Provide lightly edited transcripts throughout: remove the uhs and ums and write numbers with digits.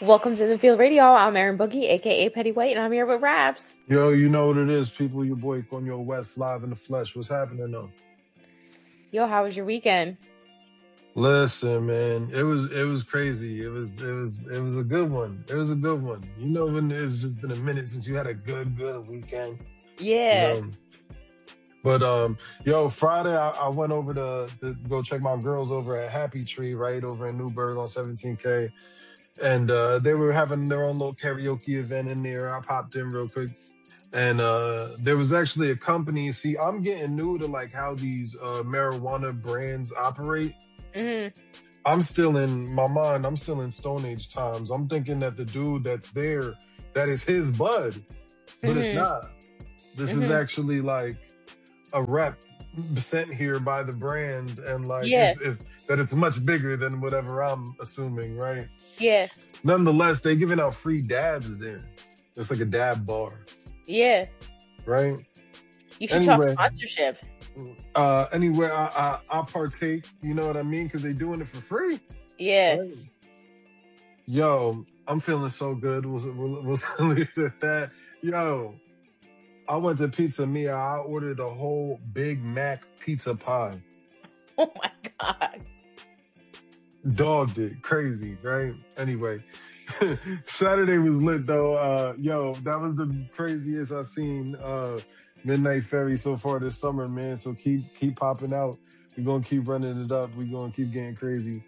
Welcome to the Field Radio. I'm Erin Boogie, aka Petty White, and I'm here with Raps. Yo, you know what it is, people. Your boy Conyo West, live in the flesh. What's happening though? Yo, how was your weekend? Listen, man, it was crazy. It was a good one. It was a good one. You know when it's just been a minute since you had a good weekend. Yeah. You know? But yo, Friday I went over to go check my girls over at Happy Tree, right over in Newburgh on 17K. And they were having their own little karaoke event in there. I popped in real quick. And there was actually a company. See, I'm getting new to like how these marijuana brands operate. Mm-hmm. I'm still in my mind. I'm still in Stone Age times. I'm thinking that the dude that's there, that is his bud, but it's not. This is actually like a rep sent here by the brand, and like it's that it's much bigger than whatever I'm assuming, right? Yeah. Nonetheless, they giving out free dabs there. It's like a dab bar. Yeah. Right? You should talk sponsorship. Anyway, I partake, you know what I mean? Because they doing it for free. Yeah. Right? Yo, I'm feeling so good. We'll leave it at that. Yo, I went to Pizza Mia. I ordered a whole Big Mac pizza pie. Oh my God. Dogged it. Crazy, right? Anyway, Saturday was lit though. Yo, that was the craziest I've seen Midnight Ferry so far this summer, man. So keep popping out. We're gonna keep running it up. We're gonna keep getting crazy.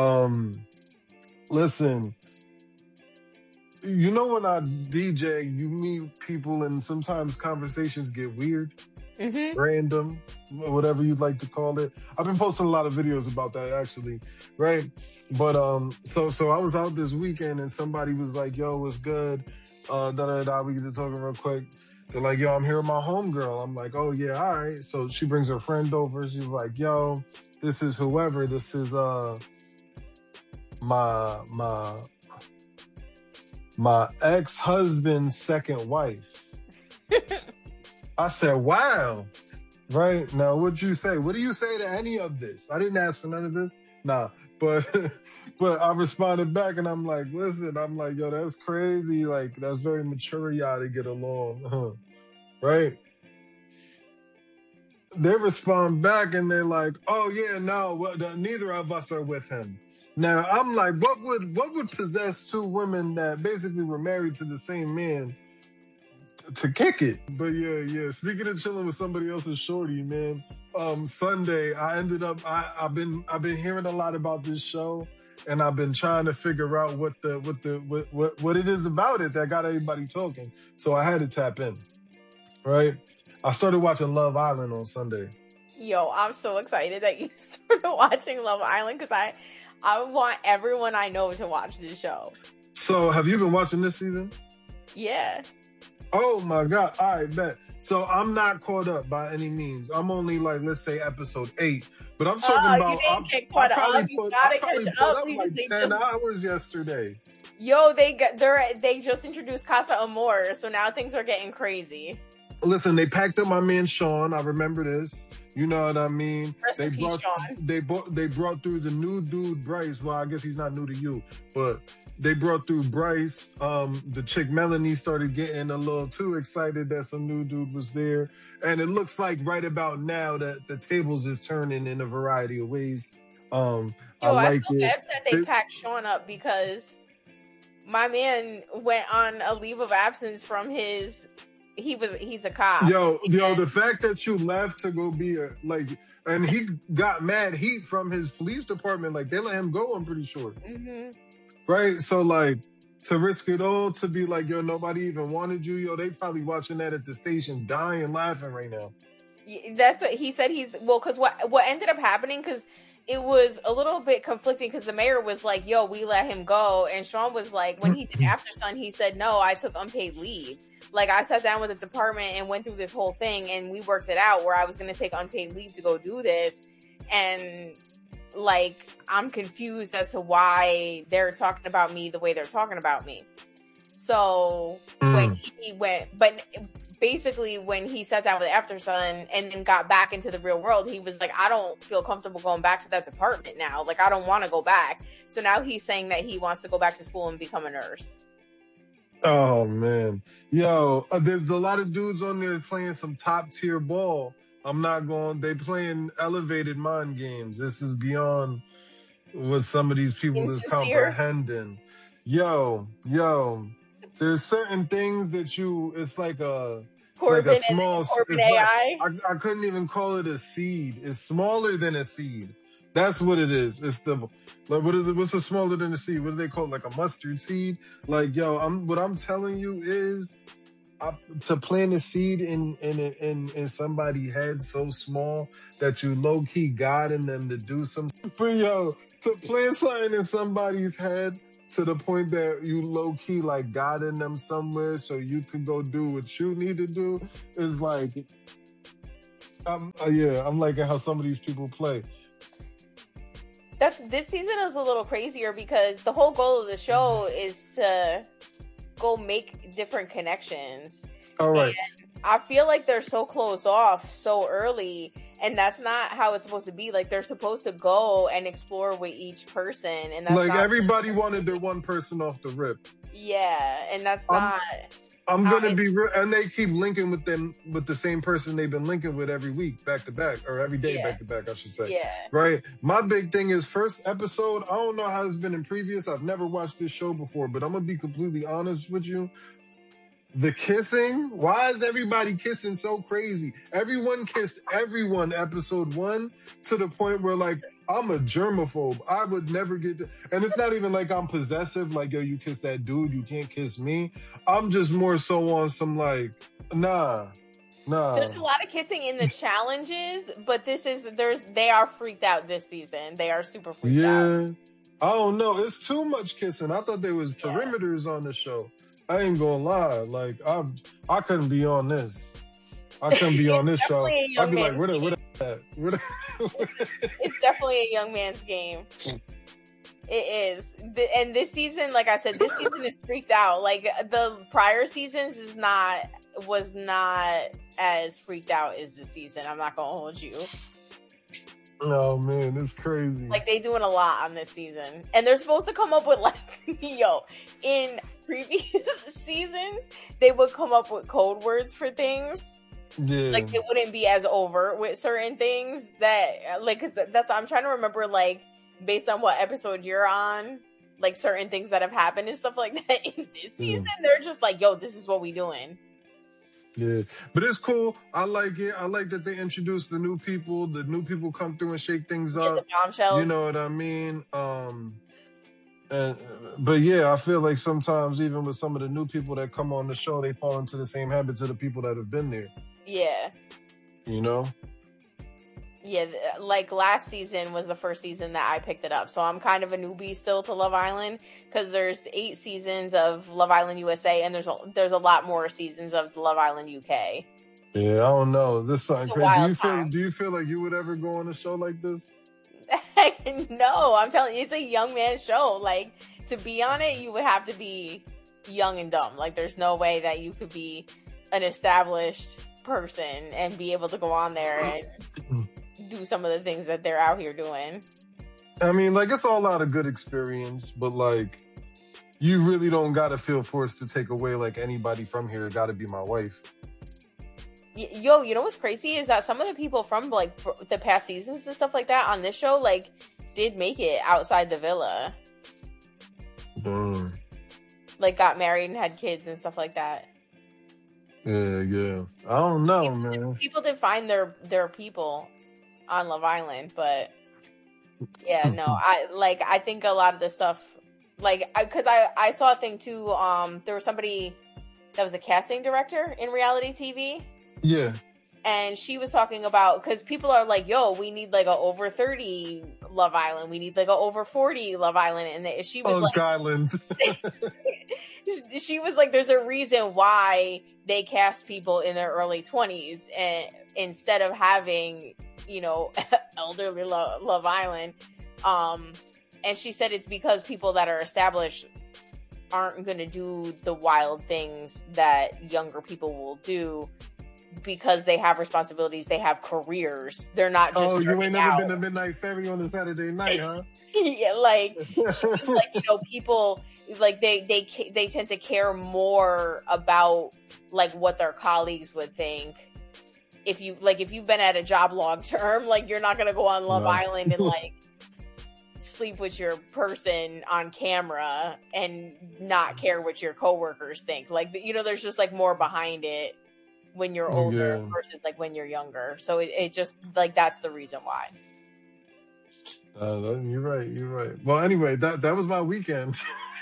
Listen, you know when I DJ, you meet people and sometimes conversations get weird. Random, whatever you'd like to call it. I've been posting a lot of videos about that actually, right? But so I was out this weekend and somebody was like, "Yo, what's good?" We get to talking real quick. They're like, "Yo, I'm here with my homegirl." I'm like, "Oh yeah, all right." So she brings her friend over. She's like, "Yo, this is whoever. This is my ex-husband's second wife." I said, "Wow." Right? Now, what'd you say? What do you say to any of this? I didn't ask for none of this. Nah. But I responded back and I'm like, listen, I'm like, yo, that's crazy. Like, that's very mature y'all to get along. Right? They respond back and they're like, oh yeah, no, neither of us are with him. Now, I'm like, what would possess two women that basically were married to the same man to kick it? But yeah. Speaking of chilling with somebody else's shorty, man. Sunday, I ended up. I've been hearing a lot about this show, and I've been trying to figure out what it is about it that got everybody talking. So I had to tap in. Right. I started watching Love Island on Sunday. Yo, I'm so excited that you started watching Love Island because I want everyone I know to watch this show. So, have you been watching this season? Yeah. Oh my God. All right, bet. So I'm not caught up by any means. I'm only like, let's say episode 8, but I'm talking about. You didn't get caught up. You gotta catch up. Like 10 hours yesterday. Yo, they just introduced Casa Amor, so now things are getting crazy. Listen, they packed up my man Sean. I remember this. You know what I mean? Rest in peace, Sean. They brought through the new dude Bryce. Well, I guess he's not new to you, but they brought through Bryce. The chick Melanie started getting a little too excited that some new dude was there. And it looks like right about now that the tables is turning in a variety of ways. I like feel bad that they packed Sean up because my man went on a leave of absence from he's a cop. Yo, the fact that you left to go be and he got mad heat from his police department. Like, they let him go, I'm pretty sure. Right? So, like, to risk it all, to be like, yo, nobody even wanted you. Yo, they probably watching that at the station, dying laughing right now. That's what he said. Because what ended up happening, because it was a little bit conflicting, because the mayor was like, yo, we let him go. And Sean was like, when he did After Sun, he said, no, I took unpaid leave. Like, I sat down with the department and went through this whole thing, and we worked it out where I was going to take unpaid leave to go do this. And, like, I'm confused as to why they're talking about me the way they're talking about me. So when he went, but basically when he sat down with After Sun and then got back into the real world, he was like, I don't feel comfortable going back to that department now. Like, I don't want to go back. So now he's saying that he wants to go back to school and become a nurse. Oh man, yo, there's a lot of dudes on there playing some top tier ball. I'm not going. They playing elevated mind games. This is beyond what some of these people is comprehending. Yo, there's certain things that it's like a small. It's AI. Like, I couldn't even call it a seed. It's smaller than a seed. That's what it is. It's the like, what is it? What's the smaller than a seed? What do they call it? Like a mustard seed? Like, yo, what I'm telling you is, to plant a seed in somebody's head so small that you low key guiding them to do something. But yo, to plant something in somebody's head to the point that you low key like guiding them somewhere so you can go do what you need to do is like, I'm liking how some of these people play. This season is a little crazier because the whole goal of the show is to go make different connections. All right. And I feel like they're so closed off so early, and that's not how it's supposed to be. Like, they're supposed to go and explore with each person, and that's like not everybody wanted their one person off the rip. Yeah, and that's not. I'm gonna be real, and they keep linking with them with the same person they've been linking with every week, back to back, or every day back to back, I should say. Yeah. Right. My big thing is first episode. I don't know how it's been in previous. I've never watched this show before, but I'm gonna be completely honest with you. The kissing. Why is everybody kissing so crazy? Everyone kissed everyone episode 1 to the point where like I'm a germaphobe. I would never get and it's not even like I'm possessive, like, yo, you kiss that dude, you can't kiss me. I'm just more so on some like, nah. There's a lot of kissing in the challenges, but they are freaked out this season. They are super freaked out. Yeah. I don't know. It's too much kissing. I thought there was perimeters on the show. I ain't gonna lie. Like, I couldn't be on this. I couldn't be on this show. I'd be like, where that? It's definitely a young man's game. It is. And this season, like I said, this season is freaked out. Like, the prior seasons was not as freaked out as this season. I'm not gonna hold you. Oh man, it's crazy. Like, they doing a lot on this season. And they're supposed to come up with like, in previous seasons, they would come up with code words for things. Yeah. Like, it wouldn't be as overt with certain things that, like, cause I'm trying to remember, like, based on what episode you're on, like, certain things that have happened and stuff like that in this season, they're just like, yo, this is what we doing. Yeah, but it's cool. I like it. I like that they introduced the new people. The new people come through and shake things up. The bombshells. You know what I mean? But yeah, I feel like sometimes even with some of the new people that come on the show, they fall into the same habits of the people that have been there. Yeah. You know? Yeah, like last season was the first season that I picked it up. So I'm kind of a newbie still to Love Island because there's 8 seasons of Love Island USA and there's a lot more seasons of Love Island UK. Yeah, I don't know. This is something crazy. Do you feel like you would ever go on a show like this? No, I'm telling you, it's a young man show. Like, to be on it, you would have to be young and dumb. Like, there's no way that you could be an established person and be able to go on there and do some of the things that they're out here doing. I mean, like, it's all out of good experience, but like, you really don't gotta feel forced to take away like anybody from here gotta be my wife. Yo, you know what's crazy is that some of the people from like the past seasons and stuff like that on this show like did make it outside the villa. Like, got married and had kids and stuff like that. Yeah. I don't know, man. People did find their people on Love Island, but yeah, no, I think a lot of the stuff, like, because I saw a thing too. There was somebody that was a casting director in reality TV. Yeah. And she was talking about, because people are like, yo, we need like a over 30 Love Island. We need like a over 40 Love Island. And she was like, Island. she was like, there's a reason why they cast people in their early 20s and instead of having, elderly Love Island. And she said it's because people that are established aren't going to do the wild things that younger people will do because they have responsibilities, they have careers. They're not just you ain't never out. been to Midnight Ferry on a Saturday night, huh? Yeah, like it's like, you know, people like they tend to care more about like what their colleagues would think. If you've been at a job long term, like you're not gonna go on Love Island and like sleep with your person on camera and not care what your coworkers think. Like, you know, there's just like more behind it when you're older versus like when you're younger. So it just like that's the reason why. You're right. Well, anyway, that was my weekend.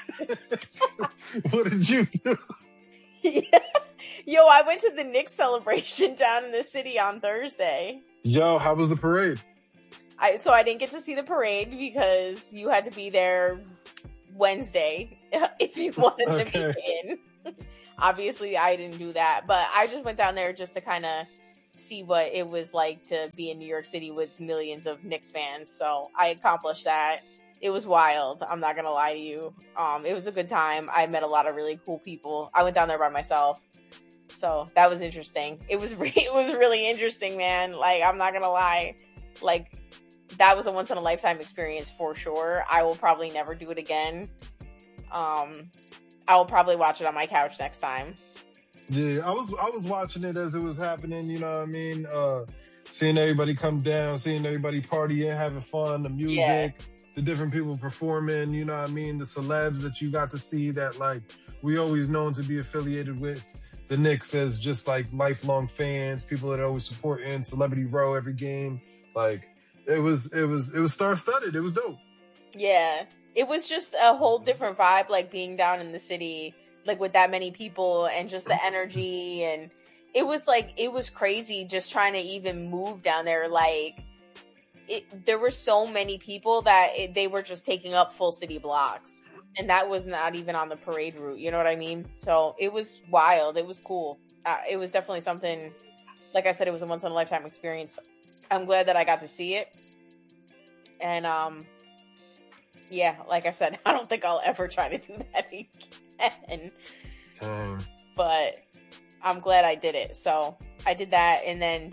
What did you do? Yeah. Yo, I went to the Knicks celebration down in the city on Thursday. Yo, how was the parade? I didn't get to see the parade because you had to be there Wednesday if you wanted to be in. Obviously, I didn't do that, but I just went down there just to kind of see what it was like to be in New York City with millions of Knicks fans. So I accomplished that. It was wild. I'm not gonna lie to you. It was a good time. I met a lot of really cool people. I went down there by myself, so that was interesting. It was really interesting, man. Like, I'm not gonna lie. Like, that was a once in a lifetime experience for sure. I will probably never do it again. I will probably watch it on my couch next time. Yeah, I was watching it as it was happening, you know what I mean? Seeing everybody come down, seeing everybody partying, having fun, the music, the different people performing, you know what I mean? The celebs that you got to see that, like, we always known to be affiliated with the Knicks as just, like, lifelong fans, people that always supporting Celebrity Row every game. Like, it was star-studded. It was dope. Yeah. It was just a whole different vibe, like, being down in the city, like, with that many people and just the energy. And it was crazy just trying to even move down there. Like, there were so many people that they were just taking up full city blocks. And that was not even on the parade route. You know what I mean? So it was wild. It was cool. It was definitely something, like I said, it was a once in a lifetime experience. I'm glad that I got to see it. And, yeah, like I said, I don't think I'll ever try to do that again. But I'm glad I did it. So I did that. And then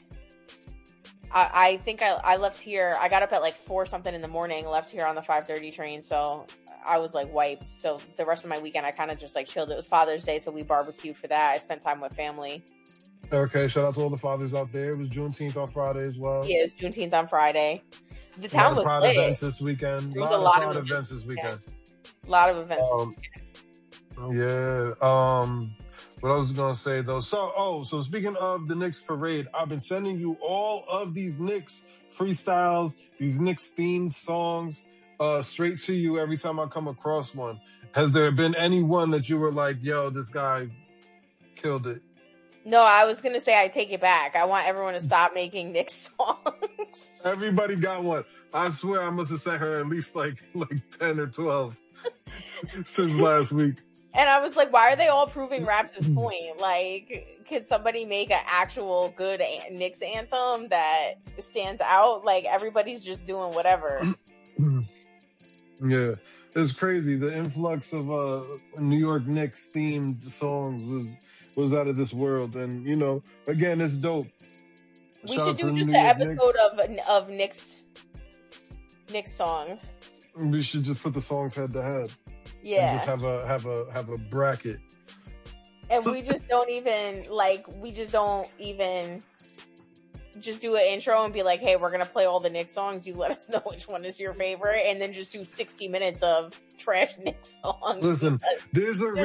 I think I left here. I got up at like 4 something in the morning, left here on the 5:30 train. So I was like wiped. So the rest of my weekend, I kind of just like chilled. It was Father's Day, so we barbecued for that. I spent time with family. Okay, shout out to all the fathers out there. It was Juneteenth on Friday as well. Yeah, it was Juneteenth on Friday. The town was lit. Events this weekend. There was a lot of events this weekend. A lot of events this weekend. Yeah. What I was gonna say though. So speaking of the Knicks parade, I've been sending you all of these Knicks freestyles, these Knicks themed songs, straight to you every time I come across one. Has there been any one that you were like, yo, this guy killed it? No, I was going to say I take it back. I want everyone to stop making Knicks songs. Everybody got one. I swear I must have sent her at least like 10 or 12 since last week. And I was like, why are they all proving Raps' point? Like, could somebody make an actual good Knicks anthem that stands out? Like, everybody's just doing whatever. Yeah, it's crazy. The influx of New York Knicks themed songs was out of this world, and you know, again, it's dope. We should do just an episode of Knicks songs. We should just put the songs head to head. Yeah, and just have a bracket. And we just don't even just do an intro and be like, hey, we're gonna play all the Knicks songs. You let us know which one is your favorite, and then just do 60 minutes of trash Knicks songs. Listen, there's a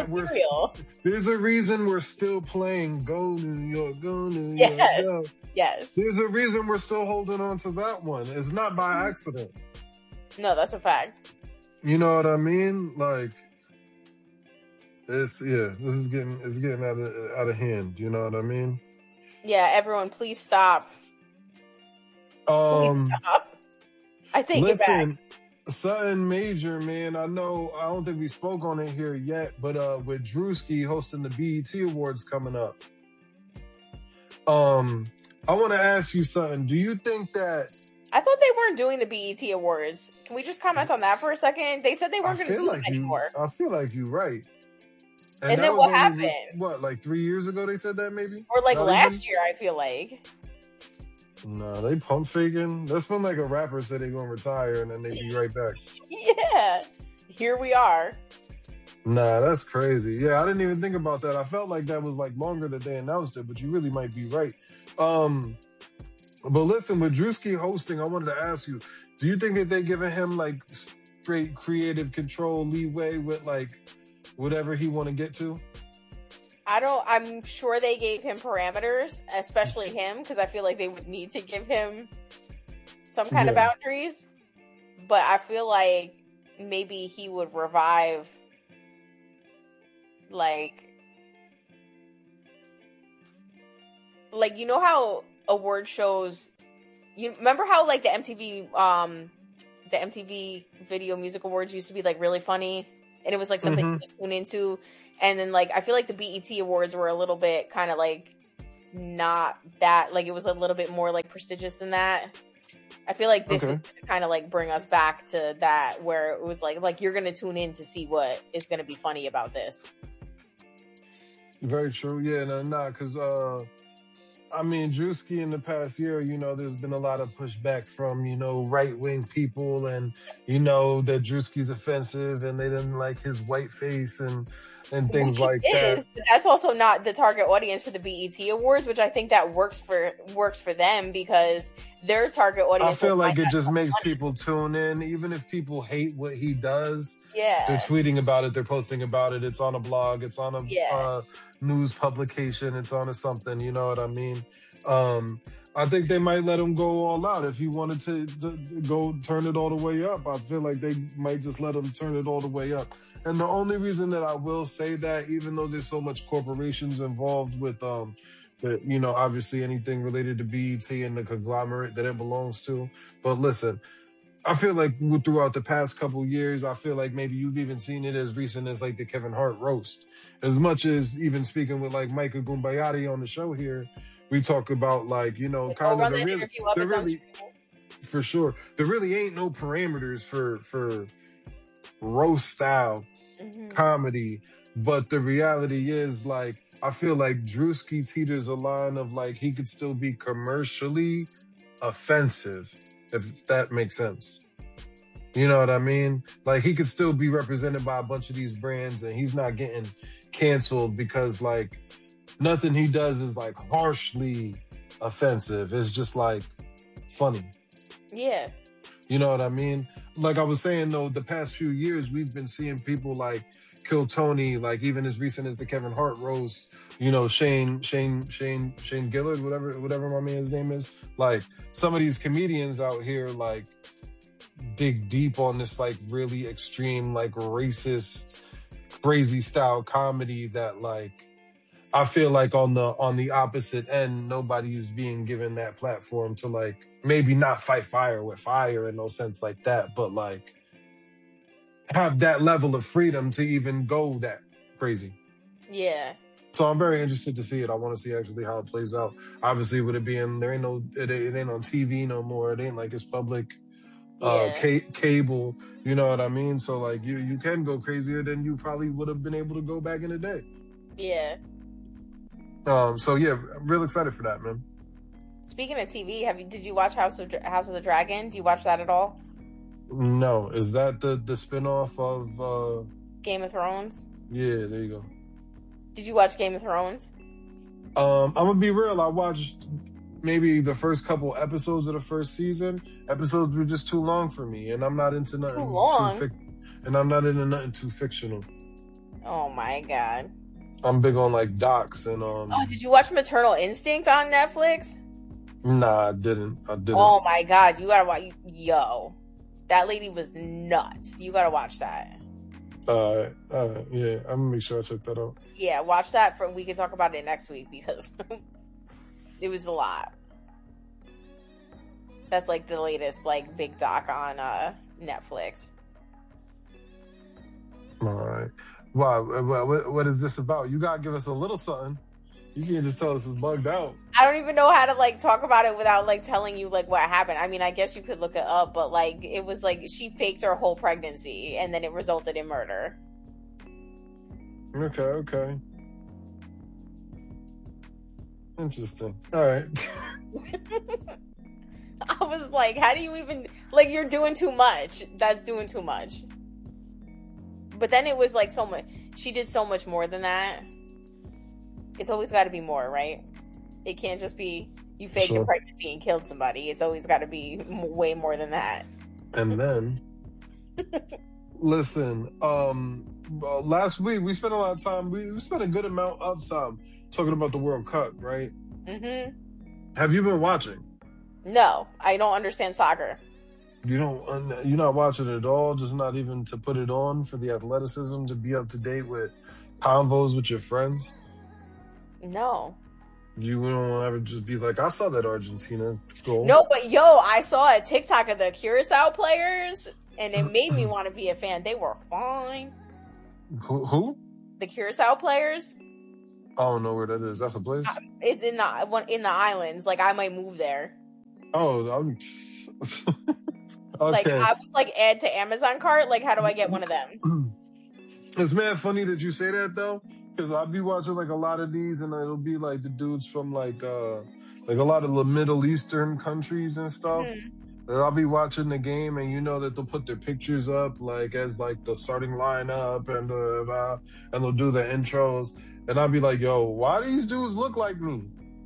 reason we're still playing Go New York, Go New York. Go. Yes. There's a reason we're still holding on to that one. It's not by accident. No, that's a fact. You know what I mean? Like, this is getting out of hand. You know what I mean? Yeah, everyone, please stop. Please stop. I take it back. Something major, man. I don't think we spoke on it here yet, but with Drewski hosting the BET Awards coming up, I want to ask you something. Do you think that I thought they weren't doing the BET Awards. Can we just comment on that for a second? They said they weren't going to do them anymore. I feel like you're right. And then what happened? Like 3 years ago they said that maybe? Or like last year, I feel like. No, they pump faking. That's when like a rapper said they're going to retire and then they be right back. Yeah. Here we are. Nah, that's crazy. Yeah, I didn't even think about that. I felt like that was like longer that they announced it, but you really might be right. But listen, with Drewski hosting, I wanted to ask you, do you think that they're giving him like straight creative control leeway with like whatever he want to get to? I'm sure they gave him parameters, especially him, because I feel like they would need to give him some kind of boundaries. But I feel like maybe he would revive like you know how award shows, you remember how like the MTV Video Music Awards used to be like really funny and it was like something to tune into, and then like I feel like the BET Awards were a little bit kind of like not that, like it was a little bit more like prestigious than that. I feel like this is kind of like bring us back to that where it was like you're gonna tune in to see what is gonna be funny about this. Very true. Yeah, because I mean, Drewski in the past year, you know, there's been a lot of pushback from, you know, right-wing people and, you know, that Drewski's offensive and they didn't like his white face and things like that. But that's also not the target audience for the BET Awards, which I think that works for them because their target audience. I feel like it just makes people tune in, even if people hate what he does. Yeah. They're tweeting about it. They're posting about it. It's on a blog. It's on a news publication. It's on a something. You know what I mean? I think they might let him go all out. If he wanted to go turn it all the way up, I feel like they might just let him turn it all the way up. And the only reason that I will say that, even though there's so much corporations involved with, you know, obviously anything related to BET and the conglomerate that it belongs to. But listen, I feel like throughout the past couple years, I feel like maybe you've even seen it as recent as like the Kevin Hart roast. As much as even speaking with like Micah Gumbayati on the show here, we talk about like, you know, kind of the really for sure. There really ain't no parameters for roast style comedy, but the reality is like I feel like Drewski teeters a line of like he could still be commercially offensive, if that makes sense. You know what I mean? Like he could still be represented by a bunch of these brands and he's not getting canceled because like nothing he does is like harshly offensive. It's just like funny. Yeah. You know what I mean? Like I was saying though, the past few years we've been seeing people like Kill Tony, like even as recent as the Kevin Hart roast, you know, Shane Gillard, whatever my man's name is. Like some of these comedians out here like dig deep on this like really extreme, like racist, crazy style comedy that like I feel like on the opposite end, nobody's being given that platform to like maybe not fight fire with fire in no sense like that, but like have that level of freedom to even go that crazy. Yeah. So I'm very interested to see it. I want to see actually how it plays out. Obviously, with it being it ain't on TV no more. It ain't like it's public cable. You know what I mean? So like you can go crazier than you probably would have been able to go back in the day. Yeah. So yeah, I'm real excited for that, man. Speaking of TV, did you watch House of the Dragon? Do you watch that at all? No. Is that the spinoff of Game of Thrones? Yeah, there you go. Did you watch Game of Thrones? I'm gonna be real. I watched maybe the first couple episodes of the first season. Episodes were just too long for me, and I'm not into nothing too long. And I'm not into nothing too fictional. Oh my god. I'm big on like docs and Oh, did you watch Maternal Instinct on Netflix? Nah, I didn't. Oh my god, you gotta watch. Yo, that lady was nuts. You gotta watch that. Yeah, I'm gonna make sure I check that out. Yeah, watch that. We can talk about it next week because it was a lot. That's like the latest like big doc on Netflix. All right. Wow. What is this about? You gotta give us a little something. You can't just tell us it's bugged out. I don't even know how to like talk about it without like telling you like what happened. I mean, I guess you could look it up, but like it was like she faked her whole pregnancy and then it resulted in murder. Okay. Interesting. All right. I was like, how do you even like you're doing too much. That's doing too much. But then it was like so much. She did so much more than that. It's always got to be more, right? It can't just be you faked a pregnancy and killed somebody. It's always got to be way more than that. And then, listen, last week we spent a lot of time. We spent a good amount of time talking about the World Cup, right? Mm-hmm. Have you been watching? No, I don't understand soccer. You're not watching it at all. Just not even to put it on for the athleticism to be up to date with convos with your friends. No. You don't ever just be like, I saw that Argentina goal. No, but I saw a TikTok of the Curacao players, and it made me want to be a fan. They were fine. Who? The Curacao players. I don't know where that is. That's a place? It's in the islands. Like, I might move there. Oh, okay. Like, I was like, add to Amazon cart. Like, how do I get one of them? It's mad funny that you say that, though. Because I'll be watching like a lot of these, and it'll be like the dudes from like a lot of the Middle Eastern countries and stuff. Mm-hmm. And I'll be watching the game, and you know that they'll put their pictures up like as like the starting lineup, and they'll do the intros, and I'll be like, "Yo, why these dudes look like me?"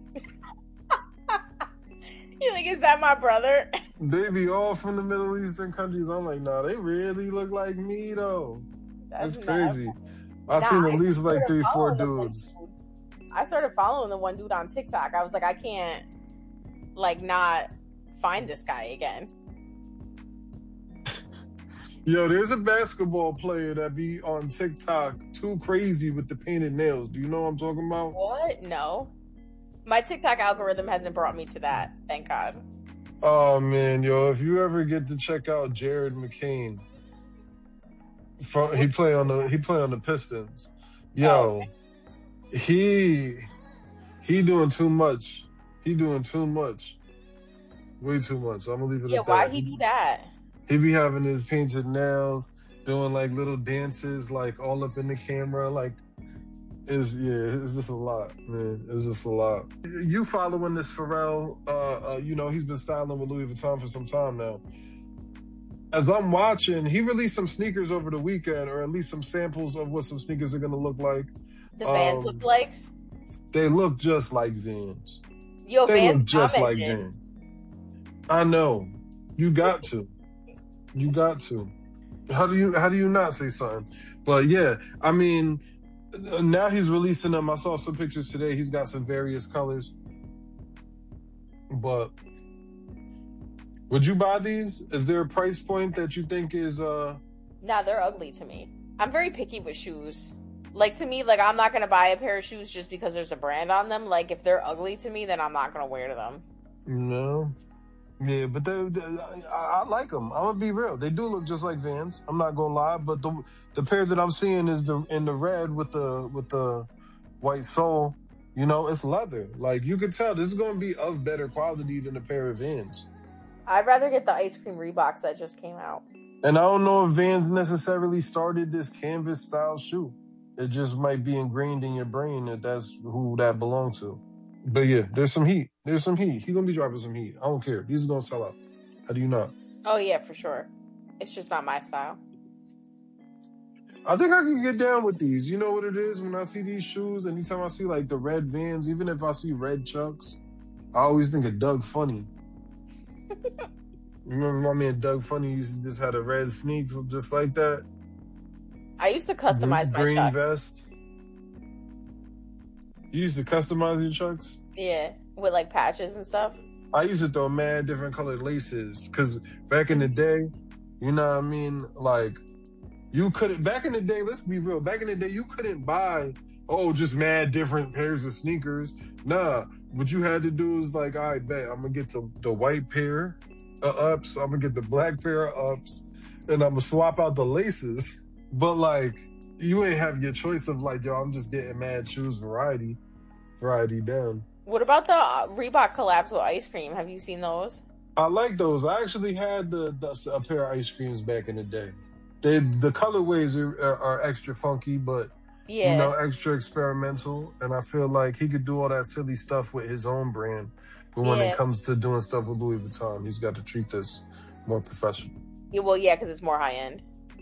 You're like, "Is that my brother?" They be all from the Middle Eastern countries. I'm like, "Nah, they really look like me though." That's crazy. I've seen at least like 3-4 dudes. I started following the one dude on TikTok. I was like, I can't like not find this guy again. Yo, there's a basketball player that be on TikTok too crazy with the painted nails. Do you know what I'm talking about? What? No. My TikTok algorithm hasn't brought me to that. Thank God. Oh man, yo, if you ever get to check out Jared McCain. He play on the Pistons. Yo, he doing too much. He doing too much. Way too much. I'm gonna leave it at that. Yeah, why he do that? He be having his painted nails, doing like little dances, like all up in the camera. Like, it's just a lot, man. It's just a lot. You following this Pharrell? He's been styling with Louis Vuitton for some time now. As I'm watching, he released some sneakers over the weekend, or at least some samples of what some sneakers are going to look like. The Vans look like? They look just like Vans. Yo, they Vans look just like Vans. I know. You got to. You got to. How do you not say something? But yeah, I mean, now he's releasing them. I saw some pictures today. He's got some various colors. But would you buy these? Is there a price point that you think is Nah, they're ugly to me. I'm very picky with shoes. Like, to me, like, I'm not gonna buy a pair of shoes just because there's a brand on them. Like, if they're ugly to me, then I'm not gonna wear them. No. Yeah, but I like them. I'm gonna be real. They do look just like Vans. I'm not gonna lie. But the pair that I'm seeing is in the red with the white sole. You know, it's leather. Like, you could tell this is gonna be of better quality than a pair of Vans. I'd rather get the ice cream Reeboks that just came out. And I don't know if Vans necessarily started this canvas style shoe. It just might be ingrained in your brain that that's who that belongs to. But yeah, there's some heat. There's some heat. He's going to be dropping some heat. I don't care. These are going to sell out. How do you not? Oh yeah, for sure. It's just not my style. I think I can get down with these. You know what it is? When I see these shoes, anytime I see like the red Vans, even if I see red Chucks, I always think of Doug Funny. Remember my man Doug Funny used to just have the red sneaks just like that? I used to customize my green Chucks. Vest. You used to customize your Chucks? Yeah, with like patches and stuff. I used to throw mad different colored laces because back in the day, you know what I mean? Like, you couldn't, back in the day, let's be real, back in the day, you couldn't buy, just mad different pairs of sneakers. Nah, what you had to do is like, all right, bet, I'm going to get the white pair of ups, I'm going to get the black pair of ups, and I'm going to swap out the laces. But like, you ain't have your choice of like, yo, I'm just getting mad shoes variety down. What about the Reebok collabs with ice cream? Have you seen those? I like those. I actually had a pair of ice creams back in the day. The colorways are extra funky, but Yeah, extra experimental. And I feel like he could do all that silly stuff with his own brand. But when it yeah, comes to doing stuff with Louis Vuitton, he's got to treat this more professional. yeah. Well, yeah, because it's more high end.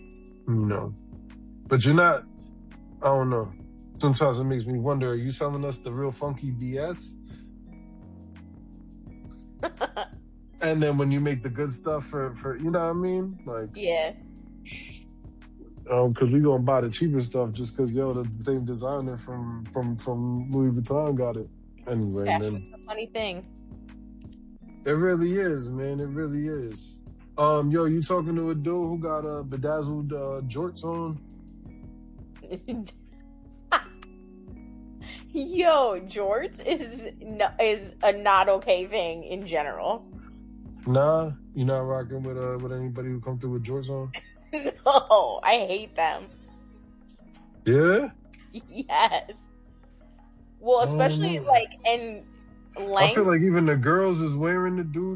But you're not. I don't know. Sometimes it makes me wonder: are you selling us the real funky BS? And then when you make the good stuff for you know what I mean, like Yeah. because we gonna buy the cheaper stuff just because the same designer from Louis Vuitton got it anyway, man. Fashion's a funny thing. It really is, man. It really is. You talking to a dude who got bedazzled jorts on? Yo, jorts is a not okay thing in general. Nah, you're not rocking with anybody who come through with jorts on. No, I hate them. Yeah. Yes. Well, especially like in I feel length. like even the girls is wearing the dude